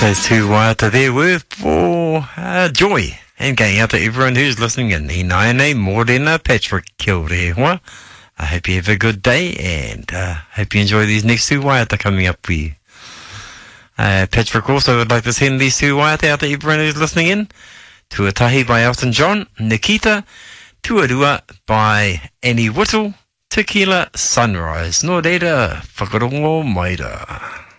Those two waiata there were for joy and going out to everyone who's listening in. I nae morena Patrick kia ora e hoa. I hope you have a good day and hope you enjoy these next two waiata coming up for you. Patrick also would like to send these two waiata out to everyone who's listening in. Tuatahi by Elton John, Nikita, Tuarua by Annie Whittle, Tequila Sunrise. No reira, whakarongo maira.